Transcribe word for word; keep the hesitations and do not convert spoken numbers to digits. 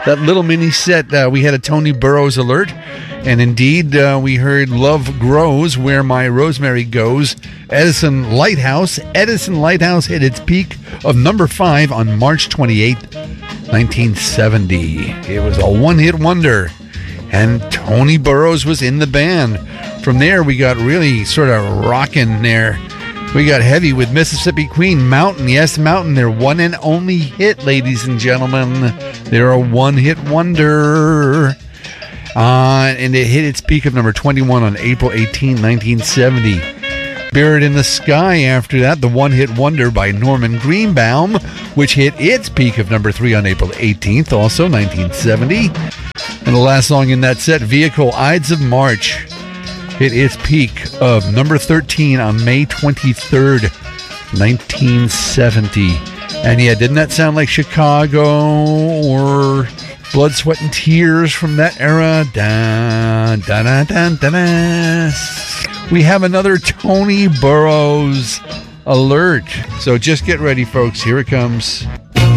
that little mini set, uh, we had a Tony Burrows alert. And indeed, uh, we heard Love Grows, Where My Rosemary Goes. Edison Lighthouse. Edison Lighthouse hit its peak of number five on March twenty-eighth, nineteen seventy. It was a one-hit wonder. And Tony Burrows was in the band. From there, we got really sort of rocking there. We got heavy with Mississippi Queen, Mountain. Yes, Mountain, their one and only hit, ladies and gentlemen. They're a one-hit wonder. Uh, and it hit its peak of number twenty-one on April eighteenth, nineteen seventy. Buried in the Sky after that, the one-hit wonder by Norman Greenbaum, which hit its peak of number three on April eighteenth, also nineteen seventy. And the last song in that set, Vehicle, Ides of March, hit its peak of number thirteen on May twenty-third, nineteen seventy. And yeah, didn't that sound like Chicago or Blood, Sweat, and Tears from that era? Da, da, da, da, da, da. We have another Tony Burrows alert. So just get ready, folks. Here it comes.